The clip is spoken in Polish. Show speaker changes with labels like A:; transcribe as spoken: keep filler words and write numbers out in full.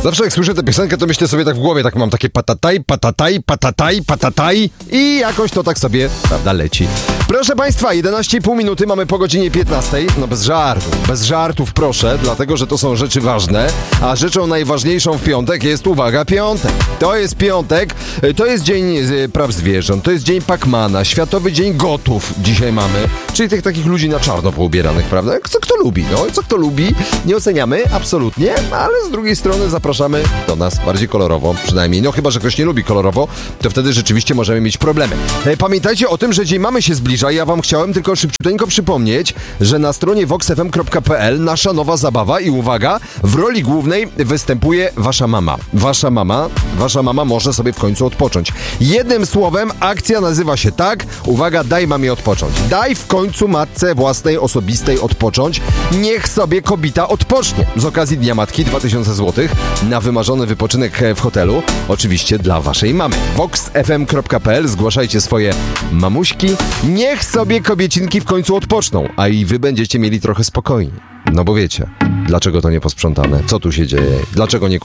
A: Zawsze jak słyszę tę piosenkę, to myślę sobie tak w głowie, tak mam takie patataj, patataj, patataj, patataj i jakoś to tak sobie, prawda, leci. Proszę Państwa, jedenaście i pół minuty mamy po godzinie piętnastej. No bez żartów, bez żartów proszę, dlatego, że to są rzeczy ważne, a rzeczą najważniejszą w piątek jest, uwaga, piątek. To jest piątek, to jest Dzień Praw Zwierząt, to jest Dzień Pacmana, Światowy Dzień Gotów dzisiaj mamy, czyli tych takich ludzi na czarno poubieranych, prawda? Co kto lubi, no, co kto lubi, nie oceniamy, absolutnie, ale z drugiej strony zapraszamy do nas bardziej kolorowo, przynajmniej, no chyba, że ktoś nie lubi kolorowo, to wtedy rzeczywiście możemy mieć problemy. Pamiętajcie o tym, że Dzień Mamy się zbliża. Ja wam chciałem tylko szybciuteńko przypomnieć, że na stronie vox f m kropka p l nasza nowa zabawa i uwaga, w roli głównej występuje wasza mama. Wasza mama, wasza mama może sobie w końcu odpocząć. Jednym słowem, akcja nazywa się tak, uwaga, daj mamie odpocząć. Daj w końcu matce własnej, osobistej odpocząć. Niech sobie kobita odpocznie. Z okazji Dnia Matki dwa tysiące złotych na wymarzony wypoczynek w hotelu. Oczywiście dla waszej mamy. vox f m kropka p l, zgłaszajcie swoje mamuśki. Niech sobie kobiecinki w końcu odpoczną, a i wy będziecie mieli trochę spokojniej. No bo wiecie, dlaczego to nie posprzątane? Co tu się dzieje? Dlaczego nie